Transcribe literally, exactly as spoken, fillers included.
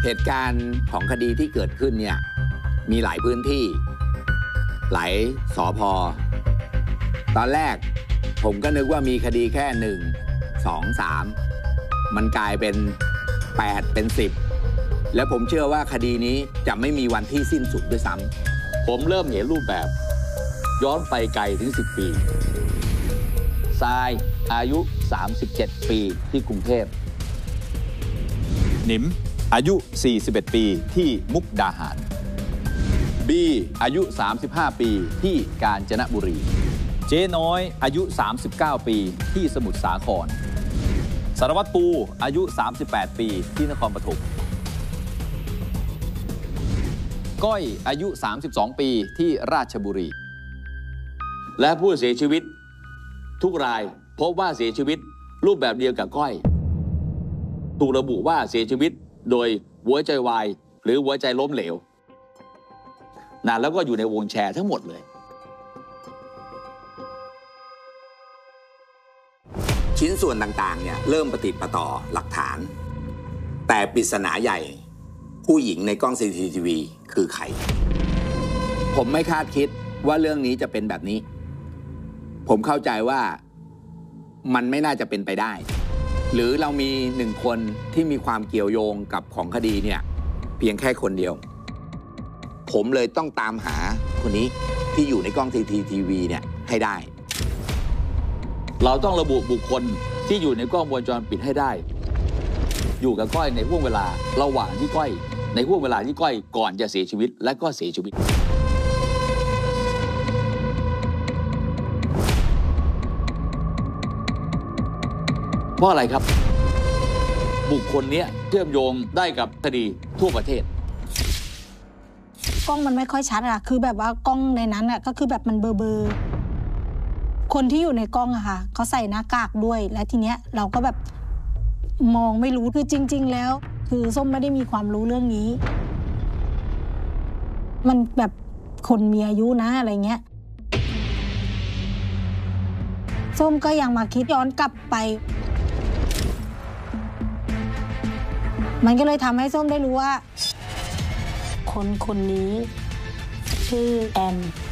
เหตุการณ์ของคดีที่เกิดขึ้นเนี่ยมีหลายพื้นที่หลายสภ.ตอนแรกผมก็นึกว่ามีคดีแค่หนึ่งสองสามมันกลายเป็นแปดเป็นสิบและผมเชื่อว่าคดีนี้จะไม่มีวันที่สิ้นสุดด้วยซ้ำผมเริ่มเห็นรูปแบบย้อนไปไกลถึงสิบปีทรายอายุสามสิบเจ็ดปีที่กรุงเทพหนิมอายุสี่สิบเอ็ดปีที่มุกดาหารบีอายุสามสิบห้าปีที่กาญจนบุรีเจ๊น้อยอายุสามสิบเก้าปีที่สมุทรสาครสารวัตรปูอายุสามสิบแปดปีที่นครปฐมก้อยอายุสามสิบสองปีที่ราชบุรีและผู้เสียชีวิตทุกรายพบว่าเสียชีวิตรูปแบบเดียวกับก้อยถูกระบุว่าเสียชีวิตโดยหัวใจวายหรือหัวใจล้มเหลวนะแล้วก็อยู่ในวงแชร์ทั้งหมดเลยชิ้นส่วนต่างๆเนี่ยเริ่มประติดประต่อหลักฐานแต่ปริศนาใหญ่ผู้หญิงในกล้อง ซี ซี ที วี คือใครผมไม่คาดคิดว่าเรื่องนี้จะเป็นแบบนี้ผมเข้าใจว่ามันไม่น่าจะเป็นไปได้หรือเรามีหนึ่งคนที่มีความเกี่ยวโยงกับของคดีเนี่ยเพียงแค่คนเดียวผมเลยต้องตามหาคนนี้ที่อยู่ในกล้อง ซี ซี ที วี เนี่ยให้ได้เราต้องระบุบุคคลที่อยู่ในกล้องวงจรปิดให้ได้อยู่กับก้อยในห่วงเวลาระหว่างที่ก้อยในห่วงเวลาที่ก้อยก่อนจะเสียชีวิตและก็เสียชีวิตเพราะอะไรครับบุคคลนี้เชื่อมโยงได้กับคดีทั่วประเทศกล้องมันไม่ค่อยชัดอะคือแบบว่ากล้องในนั้นอะก็คือแบบมันเบลอๆคนที่อยู่ในกล้องอะค่ะเขาใส่หน้ากากด้วยและทีเนี้ยเราก็แบบมองไม่รู้คือจริงๆแล้วคือส้มไม่ได้มีความรู้เรื่องนี้มันแบบคนมีอายุนะอะไรเงี้ยส้มก็ยังมาคิดย้อนกลับไปมันก็เลยทำให้ส้มได้รู้ว่าคนคนนี้ชื่อแอน